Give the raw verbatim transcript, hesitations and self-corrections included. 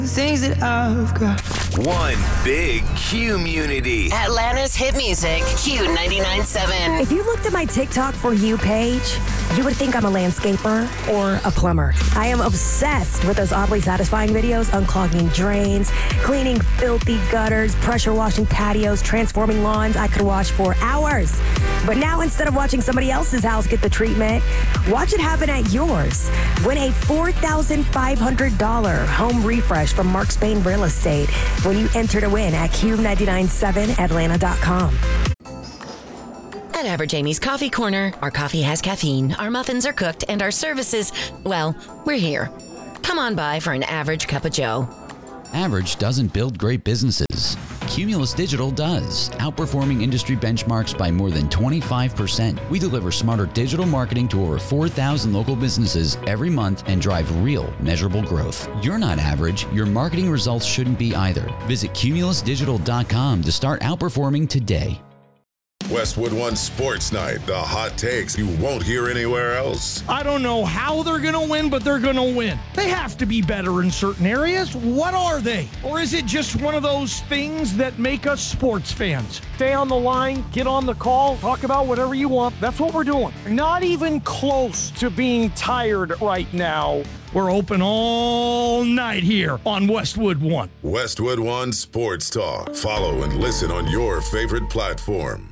Things that I've got. One big Q-munity. Atlanta's hit music, Q ninety-nine point seven. If you looked at my TikTok For You page, you would think I'm a landscaper or a plumber. I am obsessed with those oddly satisfying videos unclogging drains, cleaning filthy gutters, pressure washing patios, transforming lawns. I could watch for hours. But now instead of watching somebody else's house get the treatment, watch it happen at yours. Win a four thousand five hundred dollars home refresh from Mark Spain Real Estate when you enter to win at Q nine nine seven Atlanta dot com. At Average Amy's Coffee Corner, our coffee has caffeine, our muffins are cooked, and our services, well, we're here. Come on by for an average cup of joe. Average doesn't build great businesses. Cumulus Digital does, outperforming industry benchmarks by more than twenty-five percent. We deliver smarter digital marketing to over four thousand local businesses every month and drive real, measurable growth. You're not average. Your marketing results shouldn't be either. Visit Cumulus Digital dot com to start outperforming today. Westwood One Sports Night, the hot takes you won't hear anywhere else. I don't know how they're going to win, but they're going to win. They have to be better in certain areas. What are they? Or is it just one of those things that make us sports fans? Stay on the line, get on the call, talk about whatever you want. That's what we're doing. Not even close to being tired right now. We're open all night here on Westwood One. Westwood One Sports Talk. Follow and listen on your favorite platform.